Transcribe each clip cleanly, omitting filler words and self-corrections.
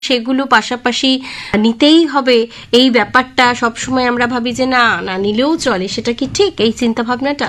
সেগুলো পাশাপাশি নিতেই হবে, এই ব্যাপারটা সবসময় আমরা ভাবি যে না না নিলেও চলে, সেটা কি ঠিক এই চিন্তা ভাবনাটা?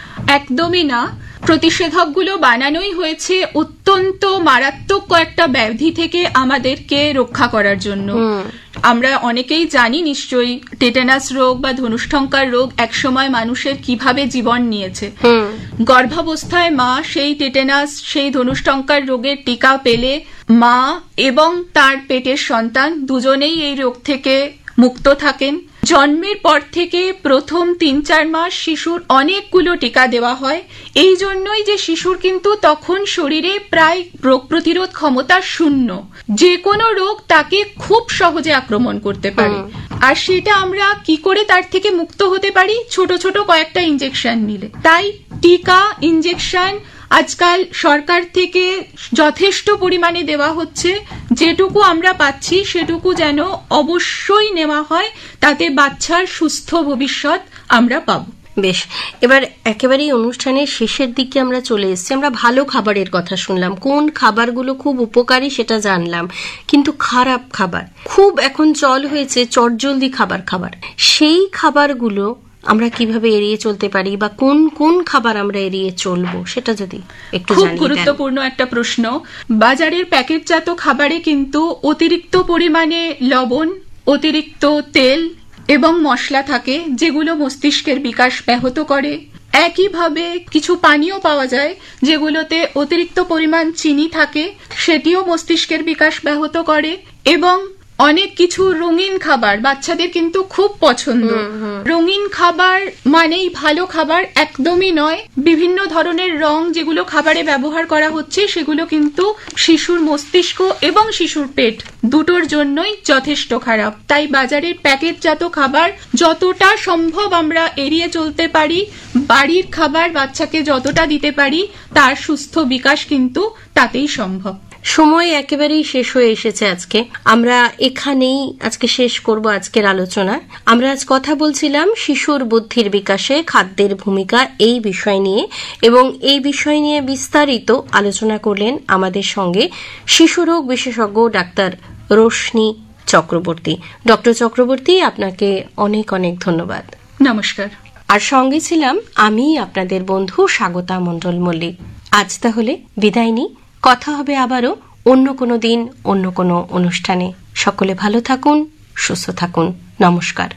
একদমই না। প্রতিষেধকগুলো বানানোই হয়েছে অত্যন্ত মারাত্মক কয়েকটা ব্যাধি থেকে আমাদেরকে রক্ষা করার জন্য। আমরা অনেকেই জানি নিশ্চয়ই টেটানাস রোগ বা ধনুষ্টঙ্কার রোগ একসময় মানুষের কিভাবে জীবন নিয়েছে। গর্ভাবস্থায় মা সেই টেটানাস, সেই ধনুষ্টঙ্কার রোগের টিকা পেলে মা এবং তার পেটের সন্তান দুজনেই এই রোগ থেকে মুক্ত থাকেন। জন্মের পর থেকে প্রথম ৩-৪ মাস শিশুর অনেকগুলো টিকা দেওয়া হয়, এই জন্যই যে শিশুর কিন্তু তখন শরীরে প্রায় রোগ প্রতিরোধ ক্ষমতা শূন্য, যে কোনো রোগ তাকে খুব সহজে আক্রমণ করতে পারে। আর সেটা আমরা কি করে তার থেকে মুক্ত হতে পারি? ছোট ছোট কয়েকটা ইনজেকশন নিলে। তাই টিকা, ইনজেকশন আজকাল সরকার থেকে যথেষ্ট পরিমাণে দেওয়া হচ্ছে। যেটুকু আমরা পাচ্ছি সেটুকু যেন অবশ্যই নেওয়া হয়, তাতে বাচ্চার সুস্থ ভবিষ্যৎ আমরা পাব। বেশ, এবার একেবারেই অনুষ্ঠানের শেষের দিকে আমরা চলে এসেছি। আমরা ভালো খাবারের কথা শুনলাম, কোন খাবারগুলো খুব উপকারী সেটা জানলাম, কিন্তু খারাপ খাবার খুব এখন চল হয়েছে চটজলদি খাবার, সেই খাবারগুলো আমরা কিভাবে এড়িয়ে চলতে পারি বা কোন কোন খাবার আমরা এড়িয়ে চলবো সেটা যদি একটু খুব গুরুত্বপূর্ণ একটা প্রশ্ন। বাজারের প্যাকেটজাত খাবারে কিন্তু অতিরিক্ত পরিমাণে লবণ, অতিরিক্ত তেল এবং মশলা থাকে, যেগুলো মস্তিষ্কের বিকাশ ব্যাহত করে। একইভাবে কিছু পানীয় পাওয়া যায় যেগুলোতে অতিরিক্ত পরিমাণ চিনি থাকে, সেটিও মস্তিষ্কের বিকাশ ব্যাহত করে। এবং অনেক কিছু রঙিন খাবার বাচ্চাদের কিন্তু খুব পছন্দ। রঙিন খাবার মানেই ভালো খাবার একদমই নয়। বিভিন্ন ধরনের রং যেগুলো খাবারে ব্যবহার করা হচ্ছে সেগুলো কিন্তু শিশুর মস্তিষ্ক এবং শিশুর পেট দুটোর জন্যই যথেষ্ট খারাপ। তাই বাজারের প্যাকেটজাত খাবার যতটা সম্ভব আমরা এড়িয়ে চলতে পারি। বাড়ির খাবার বাচ্চাকে যতটা দিতে পারি তার সুস্থ বিকাশ কিন্তু তাতেই সম্ভব। সময় একেবারেই শেষ হয়ে এসেছে আজকে। আমরা এখানেই আজকে শেষ করব আজকের আলোচনা। আমরা আজ কথা বলছিলাম শিশুর বুদ্ধির বিকাশে খাদ্যের ভূমিকা এই বিষয় নিয়ে, এবং এই বিষয় নিয়ে বিস্তারিত আলোচনা করলেন আমাদের সঙ্গে শিশুরোগ বিশেষজ্ঞ ডাক্তার রোশনি চক্রবর্তী। ডক্টর চক্রবর্তী, আপনাকে অনেক অনেক ধন্যবাদ। নমস্কার। আর সঙ্গে ছিলাম আমি আপনাদের বন্ধু স্বাগতা মণ্ডল মল্লিক। আজ তাহলে বিদায় নিই, কথা হবে আবারও অন্য কোনো দিন অন্য কোনো অনুষ্ঠানে। সকলে ভালো থাকুন, সুস্থ থাকুন। নমস্কার।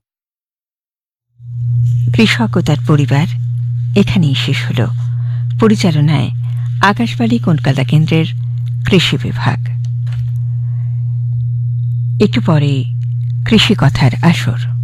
কৃষক ও তার পরিবার এখানেই শেষ হল। পরিচালনায় আকাশবাণী কলকাতা কেন্দ্রের কৃষি বিভাগ। একটু পরে কৃষি কথার আসর।